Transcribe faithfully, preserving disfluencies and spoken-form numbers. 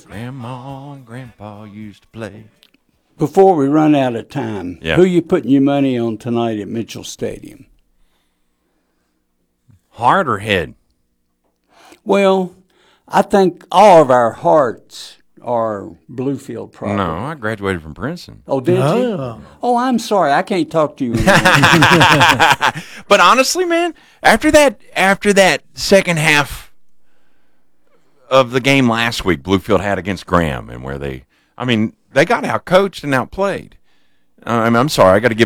Grandma and Grandpa used to play. Before we run out of time, Yeah. who you putting your money on tonight at Mitchell Stadium? Heart or head? Well, I think all of our hearts are Bluefield property. No, I graduated from Princeton. Oh, did Oh. you? Oh, I'm sorry. I can't talk to you anymore. But honestly, man, after that, after that second half of the game last week, Bluefield had against Graham, and where they, I mean, they got out coached and outplayed. Uh, I mean, I'm sorry, I got to give